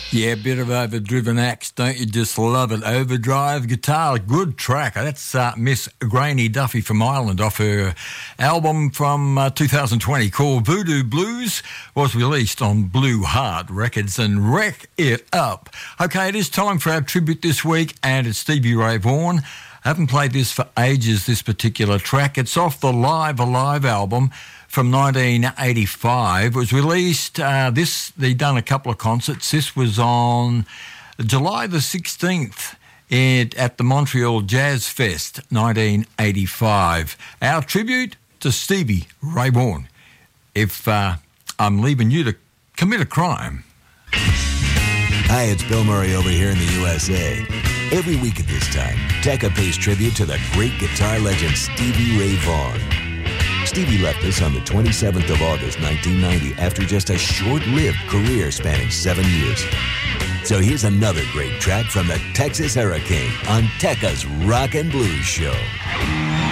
Yeah, bit of overdriven axe, don't you just love it? Overdrive guitar, good track. That's Miss Granny Duffy from Ireland off her album from 2020 called Voodoo Blues, was released on Blue Heart Records, and Wreck It Up. Okay, it is time for our tribute this week, and it's Stevie Ray Vaughan. I haven't played this for ages, this particular track. It's off the Live Alive album from 1985. It was released, they'd done a couple of concerts. This was on July the 16th at the Montreal Jazz Fest, 1985. Our tribute to Stevie Ray Vaughan. If I'm leaving you to commit a crime. Hi, it's Bill Murray over here in the USA. Every week at this time, Tekka pays tribute to the great guitar legend Stevie Ray Vaughan. Stevie left us on the 27th of August, 1990, after just a short-lived career spanning 7 years. So here's another great track from the Texas Hurricane on Tekka's Rock and Blues Show.